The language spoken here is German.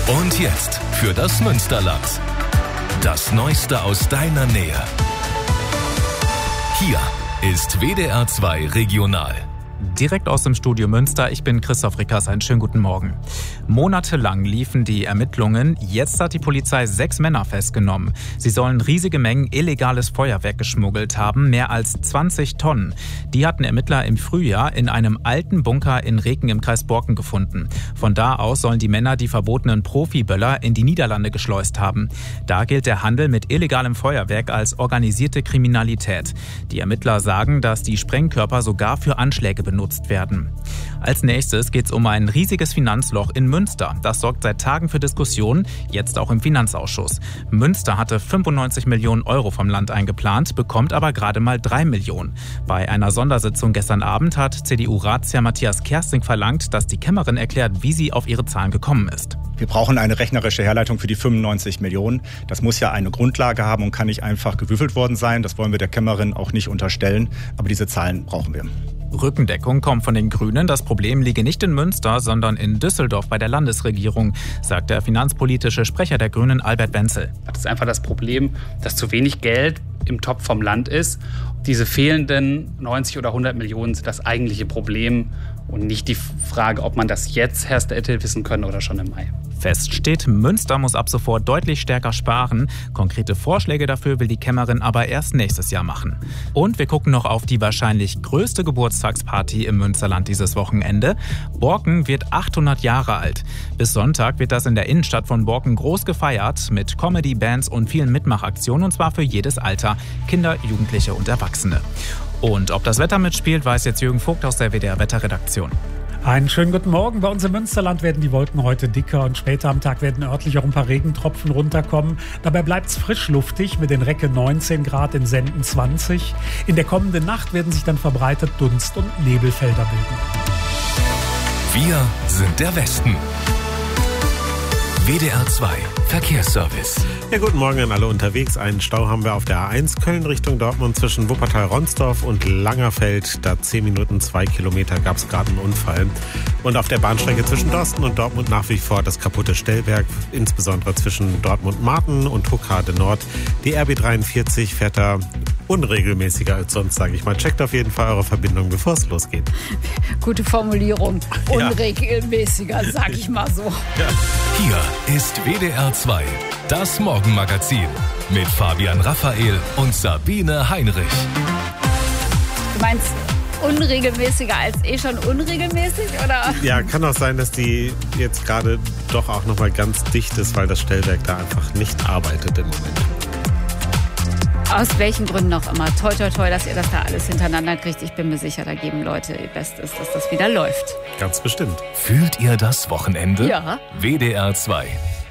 Und jetzt für das Münsterland. Das Neueste aus deiner Nähe. Hier ist WDR 2 Regional. Direkt aus dem Studio Münster, ich bin Christoph Rickers, einen schönen guten Morgen. Monatelang liefen die Ermittlungen, jetzt hat die Polizei 6 Männer festgenommen. Sie sollen riesige Mengen illegales Feuerwerk geschmuggelt haben, mehr als 20 Tonnen. Die hatten Ermittler im Frühjahr in einem alten Bunker in Reken im Kreis Borken gefunden. Von da aus sollen die Männer die verbotenen Profiböller in die Niederlande geschleust haben. Da gilt der Handel mit illegalem Feuerwerk als organisierte Kriminalität. Die Ermittler sagen, dass die Sprengkörper sogar für Anschläge benutzt werden. Als nächstes geht es um ein riesiges Finanzloch in Münster. Das sorgt seit Tagen für Diskussionen, jetzt auch im Finanzausschuss. Münster hatte 95 Millionen Euro vom Land eingeplant, bekommt aber gerade mal 3 Millionen. Bei einer Sondersitzung gestern Abend hat CDU-Ratsherr Matthias Kersting verlangt, dass die Kämmerin erklärt, wie sie auf ihre Zahlen gekommen ist. Wir brauchen eine rechnerische Herleitung für die 95 Millionen. Das muss ja eine Grundlage haben und kann nicht einfach gewürfelt worden sein. Das wollen wir der Kämmerin auch nicht unterstellen. Aber diese Zahlen brauchen wir. Rückendeckung kommt von den Grünen. Das Problem liege nicht in Münster, sondern in Düsseldorf bei der Landesregierung, sagt der finanzpolitische Sprecher der Grünen Albert Wenzel. Das ist einfach das Problem, dass zu wenig Geld im Topf vom Land ist. Diese fehlenden 90 oder 100 Millionen sind das eigentliche Problem und nicht die Frage, ob man das jetzt hätte wissen können oder schon im Mai. Fest steht, Münster muss ab sofort deutlich stärker sparen. Konkrete Vorschläge dafür will die Kämmerin aber erst nächstes Jahr machen. Und wir gucken noch auf die wahrscheinlich größte Geburtstagsparty im Münsterland dieses Wochenende. Borken wird 800 Jahre alt. Bis Sonntag wird das in der Innenstadt von Borken groß gefeiert mit Comedy, Bands und vielen Mitmachaktionen, und zwar für jedes Alter, Kinder, Jugendliche und Erwachsene. Und ob das Wetter mitspielt, weiß jetzt Jürgen Vogt aus der WDR-Wetterredaktion. Einen schönen guten Morgen. Bei uns im Münsterland werden die Wolken heute dicker und später am Tag werden örtlich auch ein paar Regentropfen runterkommen. Dabei bleibt es frischluftig mit den Recke 19 Grad, in Senden 20. In der kommenden Nacht werden sich dann verbreitet Dunst- und Nebelfelder bilden. Wir sind der Westen. WDR 2 Verkehrsservice. Ja, guten Morgen an alle unterwegs. Einen Stau haben wir auf der A1 Köln Richtung Dortmund zwischen Wuppertal-Ronsdorf und Langerfeld. Da 10 Minuten, 2 Kilometer gab es gerade einen Unfall. Und auf der Bahnstrecke zwischen Dorsten und Dortmund nach wie vor das kaputte Stellwerk, insbesondere zwischen Dortmund-Marten und Huckade Nord. Die RB 43 fährt da unregelmäßiger als sonst, sage ich mal. Checkt auf jeden Fall eure Verbindung, bevor es losgeht. Gute Formulierung. Unregelmäßiger, sag ich mal so. Ja. Hier ist WDR 2, das Morgenmagazin mit Fabian Raphael und Sabine Heinrich. Du meinst unregelmäßiger als schon unregelmäßig, oder? Ja, kann auch sein, dass die jetzt gerade doch auch nochmal ganz dicht ist, weil das Stellwerk da einfach nicht arbeitet im Moment. Aus welchen Gründen auch immer. Toi, toi, toi, dass ihr das da alles hintereinander kriegt. Ich bin mir sicher, da geben Leute ihr Bestes, dass das wieder läuft. Ganz bestimmt. Fühlt ihr das Wochenende? Ja. WDR 2